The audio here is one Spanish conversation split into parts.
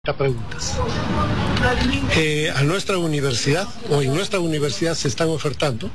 Preguntas. A nuestra universidad, o en nuestra universidad se están ofertando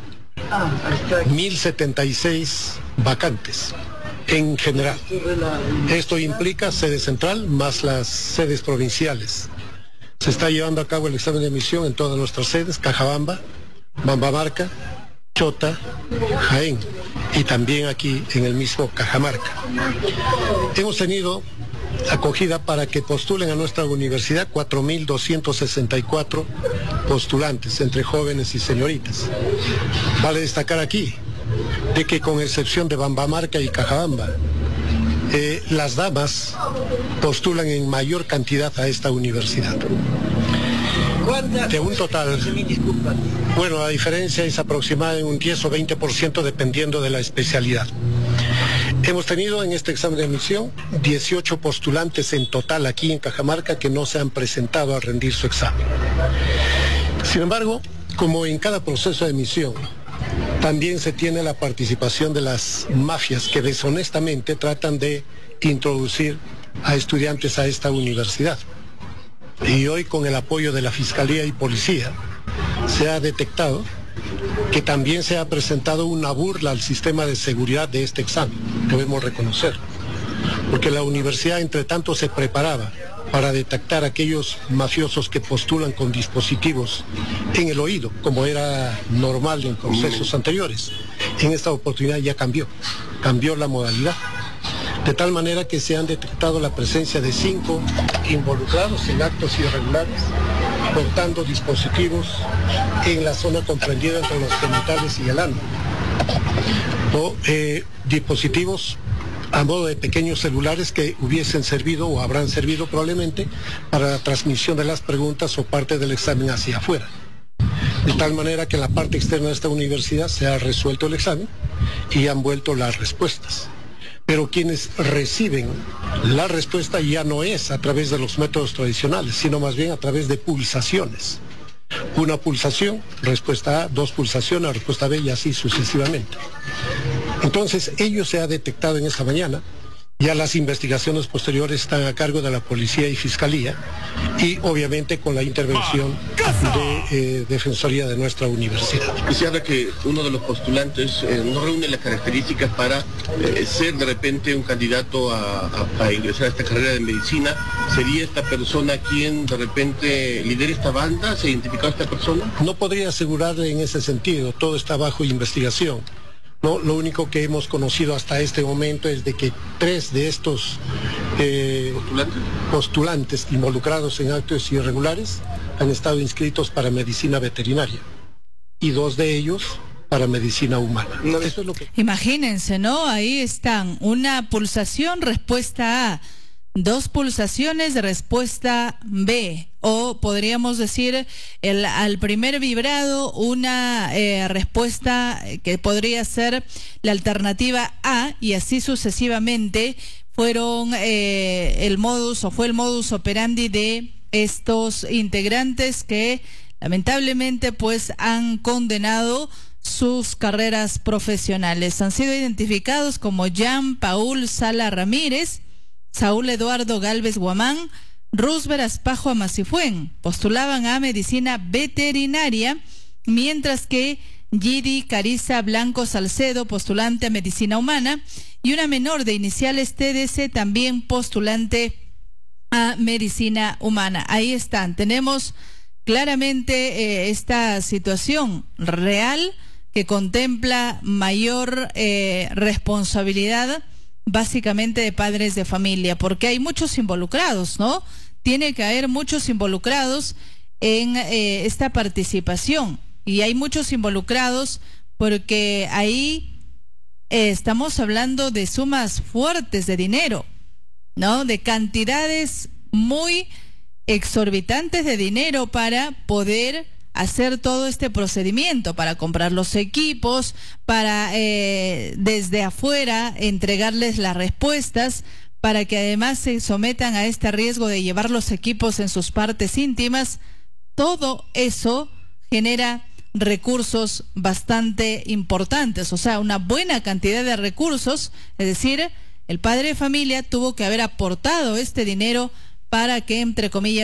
1076 vacantes en general. Esto implica sede central más las sedes provinciales. Se está llevando a cabo el examen de admisión en todas nuestras sedes: Cajabamba, Bambamarca, Chota, Jaén, y también aquí en el mismo Cajamarca. Hemos tenido acogida para que postulen a nuestra universidad 4.264 postulantes, entre jóvenes y señoritas. Vale destacar aquí de que, con excepción de Bambamarca y Cajabamba, las damas postulan en mayor cantidad a esta universidad. De un total, bueno, la diferencia es aproximada en un 10 o 20% dependiendo de la especialidad. Hemos tenido en este examen de admisión 18 postulantes en total aquí en Cajamarca que no se han presentado a rendir su examen. Sin embargo, como en cada proceso de admisión, también se tiene la participación de las mafias que deshonestamente tratan de introducir a estudiantes a esta universidad. Y hoy, con el apoyo de la Fiscalía y Policía, se ha detectado que también se ha presentado una burla al sistema de seguridad de este examen. Debemos reconocerlo, porque la universidad, entre tanto, se preparaba para detectar a aquellos mafiosos que postulan con dispositivos en el oído, como era normal en procesos anteriores. En esta oportunidad ya cambió la modalidad, de tal manera que se han detectado la presencia de 5 involucrados en actos irregulares portando dispositivos en la zona comprendida entre los genitales y el ano. Dispositivos a modo de pequeños celulares que hubiesen servido o habrán servido probablemente para la transmisión de las preguntas o parte del examen hacia afuera. De tal manera que en la parte externa de esta universidad se ha resuelto el examen y han vuelto las respuestas. Pero quienes reciben la respuesta ya no es a través de los métodos tradicionales, sino más bien a través de pulsaciones. Una pulsación, respuesta A; 2 pulsaciones, respuesta B, y así sucesivamente. Entonces, ello se ha detectado en esta mañana. Ya las investigaciones posteriores están a cargo de la Policía y Fiscalía, y obviamente con la intervención de Defensoría de nuestra universidad. Y se habla que uno de los postulantes no reúne las características para ser de repente un candidato a ingresar a esta carrera de medicina. ¿Sería esta persona quien de repente lidera esta banda? ¿Se ha identificado esta persona? No podría asegurarle en ese sentido, todo está bajo investigación. No, lo único que hemos conocido hasta este momento es de que 3 de estos postulantes involucrados en actos irregulares han estado inscritos para medicina veterinaria y 2 de ellos para medicina humana. Eso es lo que... Imagínense, ¿no? Ahí están: una pulsación, respuesta A; 2 pulsaciones, respuesta B. O podríamos decir, al primer vibrado, una respuesta que podría ser la alternativa A, y así sucesivamente. Fueron fue el modus operandi de estos integrantes que lamentablemente pues han condenado sus carreras profesionales. Han sido identificados como Jean Paul Sala Ramírez, Saúl Eduardo Galvez Guamán, Roosber Aspajo Amacifuen. Postulaban a medicina veterinaria, mientras que Gidi Cariza Blanco Salcedo, postulante a medicina humana, y una menor de iniciales TDC, también postulante a medicina humana. Ahí están. Tenemos claramente esta situación real que contempla mayor responsabilidad, básicamente de padres de familia, porque hay muchos involucrados, ¿no? Tiene que haber muchos involucrados en esta participación, y hay muchos involucrados porque ahí estamos hablando de sumas fuertes de dinero, ¿no? De cantidades muy exorbitantes de dinero para poder hacer todo este procedimiento, para comprar los equipos, para desde afuera entregarles las respuestas, para que además se sometan a este riesgo de llevar los equipos en sus partes íntimas. Todo eso genera recursos bastante importantes, o sea, una buena cantidad de recursos. Es decir, el padre de familia tuvo que haber aportado este dinero para que, entre comillas,